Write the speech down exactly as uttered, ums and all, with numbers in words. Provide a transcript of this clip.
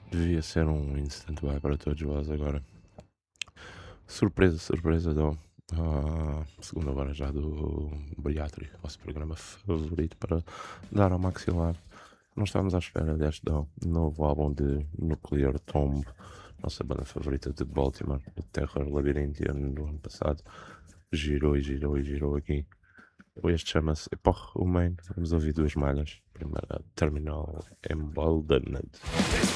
Devia ser um instant buy para todos vós agora. Surpresa, surpresa, então. Ah, segunda hora já do Bariátri, vosso programa favorito para dar ao maxilar. Não estávamos à espera deste Dão, novo álbum de Nuclear Tomb, nossa banda favorita de Baltimore, de terror labirinthiano do ano passado. Girou e girou e girou aqui. Este chama-se Epoch Humain. Vamos ouvir duas malhas. Primeira, Terminal Emboldened.